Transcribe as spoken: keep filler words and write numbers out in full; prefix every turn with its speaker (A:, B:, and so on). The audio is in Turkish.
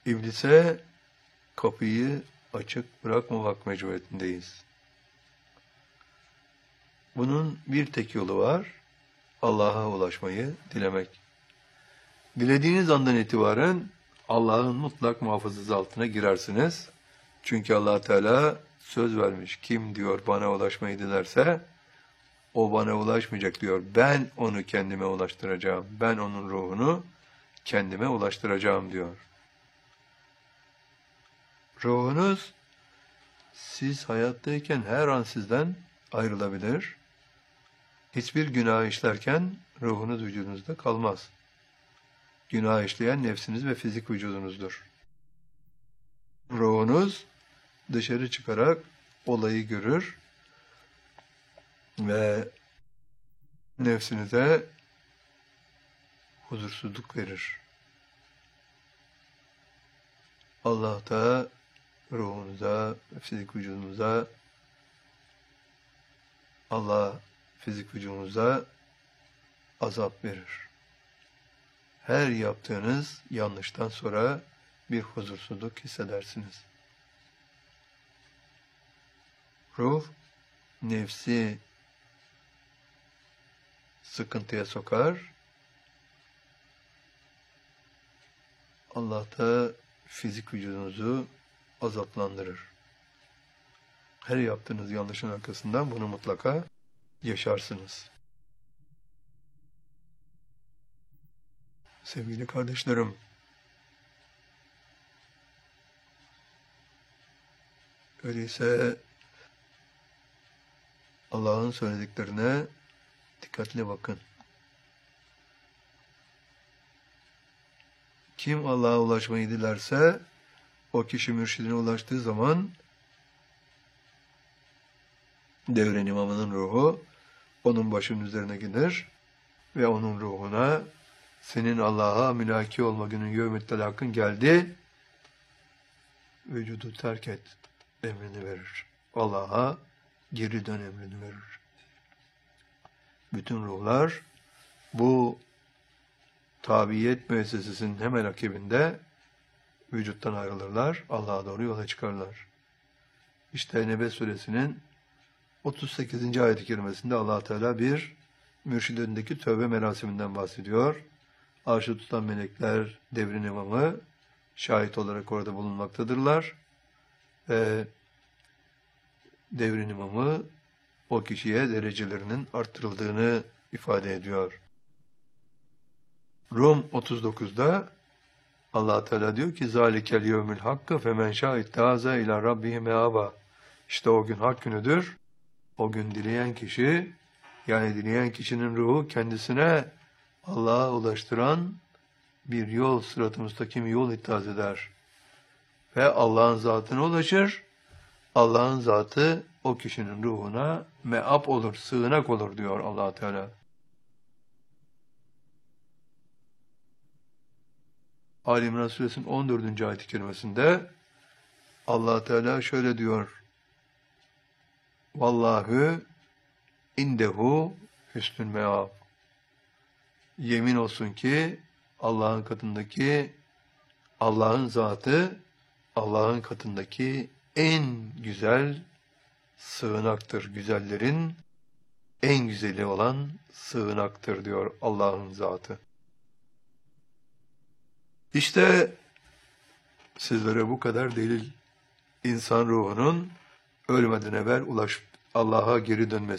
A: İblise kapıyı açık bırakmamak mecburiyetindeyiz. Bunun bir tek yolu var, Allah'a ulaşmayı dilemek. Dilediğiniz andan itibaren Allah'ın mutlak muhafazası altına girersiniz. Çünkü Allah Teala söz vermiş. Kim diyor bana ulaşmayı dilerse o bana ulaşmayacak diyor. Ben onu kendime ulaştıracağım. Ben onun ruhunu kendime ulaştıracağım diyor. Ruhunuz siz hayattayken her an sizden ayrılabilir. Hiçbir günah işlerken ruhunuz vücudunuzda kalmaz. Günah işleyen nefsiniz ve fizik vücudunuzdur. Ruhunuz dışarı çıkarak olayı görür ve nefsinize huzursuzluk verir. Allah da ruhunuza, fizik vücudunuza, Allah fizik vücudunuza azap verir. Her yaptığınız yanlıştan sonra bir huzursuzluk hissedersiniz. Ruh, nefsi sıkıntıya sokar. Allah da fizik vücudunuzu azaplandırır. Her yaptığınız yanlışın arkasından bunu mutlaka yaşarsınız. Sevgili kardeşlerim, öyleyse Allah'ın söylediklerine dikkatli bakın. Kim Allah'a ulaşmayı dilerse, o kişi mürşidine ulaştığı zaman devren imamının ruhu onun başının üzerine gider ve onun ruhuna senin Allah'a mülaki olma günün yevmet telakın geldi, vücudu terk et emrini verir. Allah'a geri dön emrini verir. Bütün ruhlar bu tabiyet müessesesinin hemen akibinde vücuttan ayrılırlar, Allah'a doğru yola çıkarlar. İşte Nebe suresinin otuz sekizinci ayet-i kerimesinde Allah Teala bir mürşid önündeki tövbe merasiminden bahsediyor. Arşı tutan melekler devrin imamı şahit olarak orada bulunmaktadırlar. Ve devrin imamı o kişiye derecelerinin arttırıldığını ifade ediyor. Rum otuz dokuzda Allah Teala diyor ki zalikel yevmül hakkı femen şâ ittehâza ilâ rabbihi meâba. İşte o gün hak günüdür. O gün dileyen kişi, yani dileyen kişinin ruhu kendisine Allah'a ulaştıran bir yol, sırat-ı müstakim yol ittihaz eder. Ve Allah'ın zatına ulaşır. Allah'ın zatı o kişinin ruhuna meap olur, sığınak olur diyor Allah Teala. Ali İmran suresinin on dördüncü ayet-i kerimesinde Allah Teala şöyle diyor: Vallahu indehu hüsnül meab. Yemin olsun ki Allah'ın katındaki, Allah'ın zatı Allah'ın katındaki en güzel sığınaktır. Güzellerin en güzeli olan sığınaktır diyor Allah'ın zatı. İşte sizlere bu kadar delil, insan ruhunun ölmeden evvel ulaş Allah'a geri dönmesi.